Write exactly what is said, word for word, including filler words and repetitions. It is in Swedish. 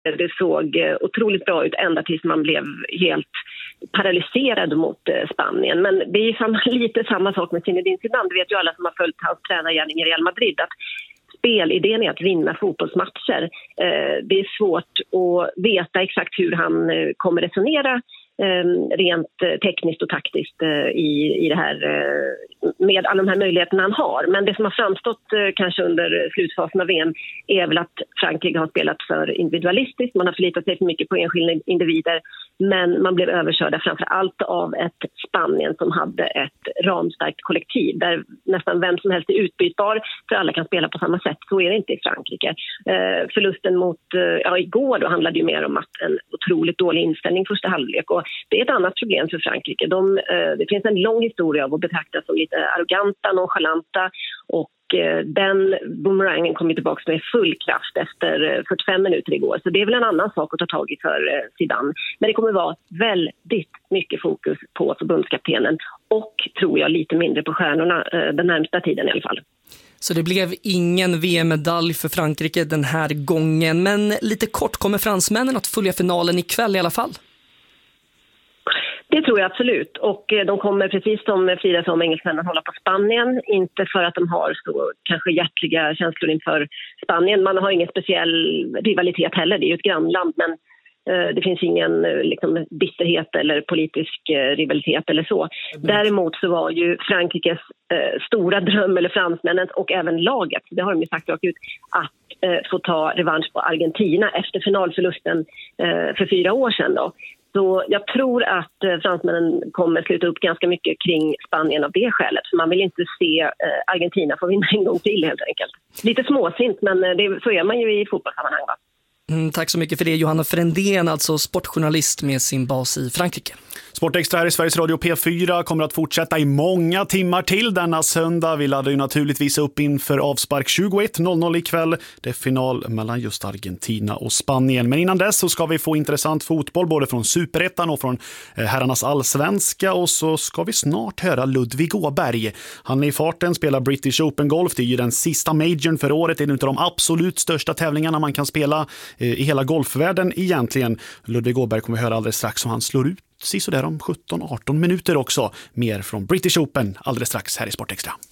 Det såg otroligt bra ut ända tills man blev helt paralyserad mot Spanien. Men det är ju samma, lite samma sak med Zinedine Zidane. Det vet ju alla som har följt hans tränargärning i Real Madrid att spelidén är att vinna fotbollsmatcher. Det är svårt att veta exakt hur han kommer resonera rent tekniskt och taktiskt i, i det här med alla de här möjligheterna han har. Men det som har framstått kanske under slutfasen av V M är väl att Frankrike har spelat för individualistiskt. Man har förlitat sig för mycket på enskilda individer, men man blev överkörda framför allt av ett Spanien som hade ett ramstarkt kollektiv där nästan vem som helst är utbytbar för alla kan spela på samma sätt. Så är det inte i Frankrike. Eh, förlusten mot, ja igår då handlade ju mer om att en otroligt dålig inställning första halvlek, och det är ett annat problem för Frankrike. De, eh, det finns en lång historia av att betraktas som lite arroganta, nonchalanta, och eh, den boomerangen kommer tillbaka med full kraft efter fyrtiofem minuter igår. Så det är väl en annan sak att ta tag i för eh, Zidane. Men det kommer vara väldigt mycket fokus på förbundskaptenen och tror jag lite mindre på stjärnorna eh, den närmsta tiden i alla fall. Så det blev ingen V M-medalj för Frankrike den här gången. Men lite kort, kommer fransmännen att följa finalen ikväll i alla fall? Det tror jag absolut, och de kommer precis som Frida som engelsmännen hålla på Spanien, inte för att de har så kanske hjärtliga känslor inför Spanien. Man har ingen speciell rivalitet heller, det är ju ett grannland, men eh, det finns ingen liksom, bitterhet eller politisk eh, rivalitet eller så. Däremot så var ju Frankrikes eh, stora dröm, eller fransmännen och även laget, det har de ju sagt rakt ut, att eh, få ta revansch på Argentina efter finalförlusten eh, för fyra år sedan då. Så jag tror att fransmännen kommer sluta upp ganska mycket kring Spanien av det skälet. För man vill inte se Argentina få vinna en gång till helt enkelt. Lite småsint, men det, så är man ju i fotbollssammanhang va? Mm, tack så mycket för det, Johanna Frändén, alltså sportjournalist med sin bas i Frankrike. Sportextra här i Sveriges Radio P fyra kommer att fortsätta i många timmar till denna söndag. Vi laddar ju naturligtvis upp inför avspark tjugoett noll noll ikväll. Det är final mellan just Argentina och Spanien. Men innan dess så ska vi få intressant fotboll både från Superettan och från herrarnas allsvenska. Och så ska vi snart höra Ludvig Åberg. Han är i farten, spelar British Open Golf. Det är ju den sista majorn för året. Det är en av de absolut största tävlingarna man kan spela i hela golfvärlden egentligen. Ludvig Åberg kommer vi höra alldeles strax om han slår ut så där om sjutton arton minuter också. Mer från British Open alldeles strax här i Sportextra.